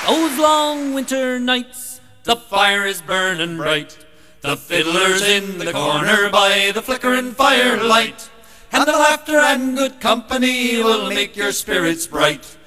Those long winter nights, the fire is burning bright. The fiddler's in the corner by the flickering firelight, and the laughter and good company will make your spirits bright.